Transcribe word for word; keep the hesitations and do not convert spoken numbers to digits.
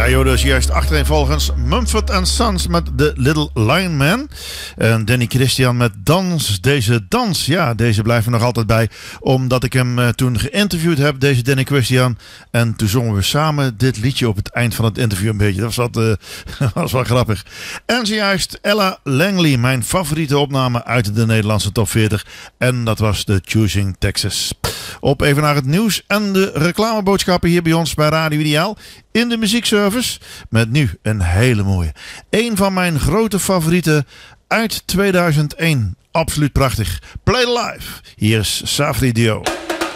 joh, dus juist achtereenvolgens Mumford and Sons met The Little Lion Man. En Danny Christian met Dans. Deze dans, ja, deze blijft er nog altijd bij. Omdat ik hem uh, toen geïnterviewd heb, deze Danny Christian. En toen zongen we samen dit liedje op het eind van het interview een beetje. Dat was, wat, uh, was wel grappig. En zojuist Ella Langley, mijn favoriete opname uit de Nederlandse top veertig. En dat was de Choosing Texas. Op even naar het nieuws en de reclameboodschappen hier bij ons bij Radio Ideaal. In de muziekservice met nu een hele mooie. Een van mijn grote favorieten uit tweeduizend één. Absoluut prachtig. Play Live. Hier is Safri Dio.